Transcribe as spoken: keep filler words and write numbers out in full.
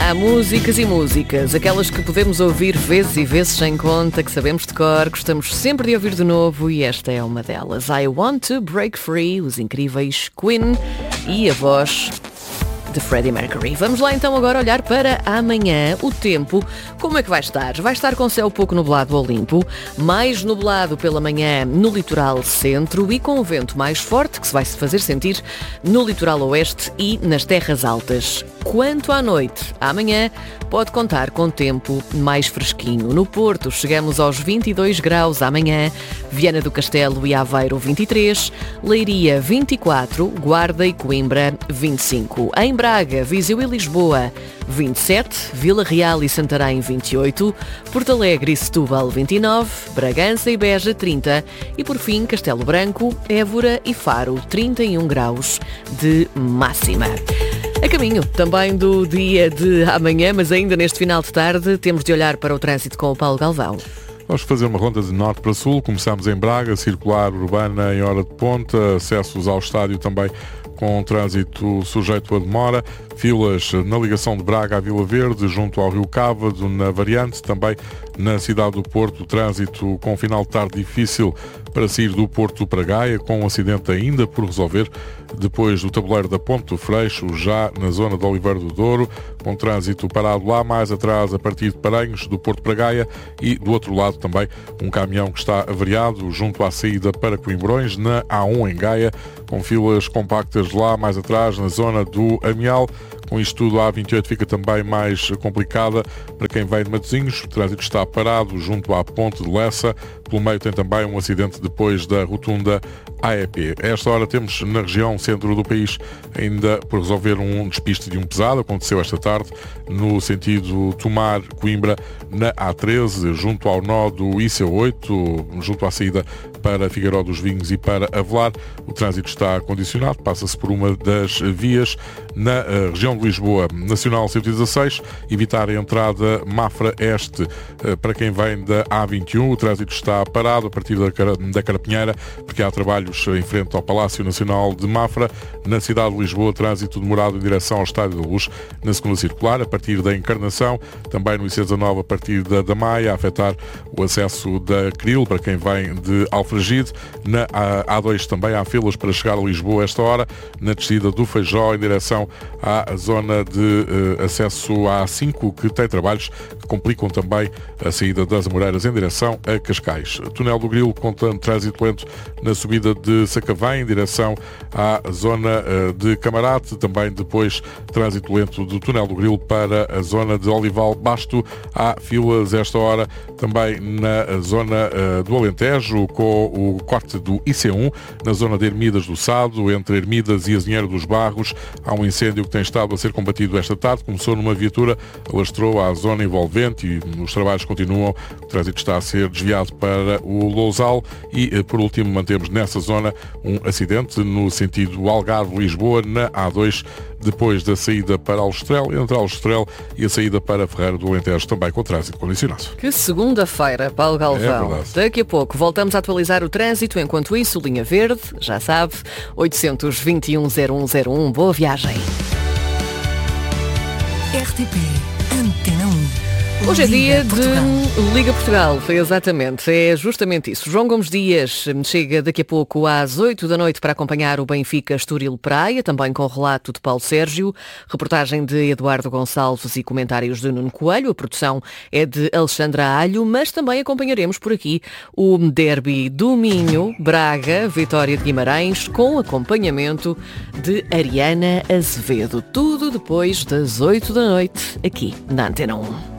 Há músicas e músicas, aquelas que podemos ouvir vezes e vezes sem conta, que sabemos de cor, gostamos sempre de ouvir de novo e esta é uma delas. I Want to Break Free, os incríveis Queen e a voz de Freddie Mercury. Vamos lá então agora olhar para amanhã. O tempo, como é que vai estar? Vai estar com céu pouco nublado ou limpo, mais nublado pela manhã no litoral centro e com o vento mais forte que se vai se fazer sentir no litoral oeste e nas terras altas. Quanto à noite, amanhã pode contar com tempo mais fresquinho. No Porto chegamos aos vinte e dois graus amanhã, Viana do Castelo e Aveiro vinte e três, Leiria vinte e quatro, Guarda e Coimbra vinte e cinco. Em Braga, Viseu e Lisboa vinte e sete, Vila Real e Santarém vinte e oito, Porto Alegre e Setúbal vinte e nove, Bragança e Beja trinta e por fim Castelo Branco, Évora e Faro trinta e um graus de máxima. A caminho também do dia de amanhã, mas ainda neste final de tarde temos de olhar para o trânsito com o Paulo Galvão. Vamos fazer uma ronda de norte para sul. Começamos em Braga, circular urbana em hora de ponta, acessos ao estádio também com trânsito sujeito a demora, filas na ligação de Braga à Vila Verde, junto ao Rio Cávado, na variante, também na cidade do Porto, trânsito com final de tarde difícil para sair do Porto para Gaia, com um acidente ainda por resolver, depois do tabuleiro da Ponte do Freixo, já na zona de Oliveira do Douro, com trânsito parado lá, mais atrás a partir de Paranhos, do Porto para Gaia, e do outro lado também um caminhão que está avariado junto à saída para Coimbrões, na A um em Gaia, com filas compactas lá mais atrás, na zona do Amial. Com isto tudo, a A vinte e oito fica também mais complicada para quem vem de Matosinhos. O trânsito está parado junto à Ponte de Lessa. Pelo meio tem também um acidente depois da rotunda A E P. A esta hora temos na região centro do país ainda por resolver um despiste de um pesado. Aconteceu esta tarde no sentido Tomar-Coimbra na A treze, junto ao nó do I C oito, junto à saída para Figueiró dos Vinhos e para Avelar. O trânsito está condicionado, passa-se por uma das vias na uh, região de Lisboa, Nacional cento e dezasseis, evitar a entrada Mafra-Este uh, para quem vem da A vinte e um. O trânsito está parado a partir da, Cara, da Carapinheira, porque há trabalhos em frente ao Palácio Nacional de Mafra. Na cidade de Lisboa, trânsito demorado em direção ao Estádio da Luz, na segunda circular, a partir da Encarnação, também no I C dezanove a partir da, da Maia, a afetar o acesso da Cril para quem vem de Alfragide. Na A dois também há filas para chegar a Lisboa a esta hora, na descida do Feijó em direção à zona de uh, acesso à A cinco, que tem trabalhos que complicam também a saída das Amoreiras em direção a Cascais. Túnel do Grilo contando trânsito lento na subida de Sacavém em direção à zona uh, de Camarate, também depois trânsito lento do Túnel do Grilo para a zona de Olival Basto. Há filas a esta hora também na zona uh, do Alentejo, com o corte do I C um, na zona de Ermidas do Sado, entre Ermidas e Azinheiro dos Barros. Há um incêndio que tem estado a ser combatido esta tarde, começou numa viatura, alastrou à zona envolvente e os trabalhos continuam. O trânsito está a ser desviado para o Lousal e, por último, mantemos nessa zona um acidente no sentido Algarve-Lisboa, na A dois, depois da saída para Aljustrel, entre Aljustrel e a saída para Ferreira do Alentejo, também com trânsito condicionado. Que segunda-feira, Paulo Galvão. É verdade. Daqui a pouco voltamos a atualizar o trânsito. Enquanto isso, linha verde, já sabe, oitocentos e vinte e um zero um zero um. Boa viagem. R T P Antena um. Hoje é dia Liga Portugal. de Liga Portugal, exatamente, é justamente isso. João Gomes Dias chega daqui a pouco às oito da noite para acompanhar o Benfica Estoril Praia, também com relato de Paulo Sérgio, reportagem de Eduardo Gonçalves e comentários de Nuno Coelho. A produção é de Alexandra Alho, mas também acompanharemos por aqui o derby do Minho, Braga, Vitória de Guimarães, com acompanhamento de Ariana Azevedo. Tudo depois das oito da noite, aqui na Antena um.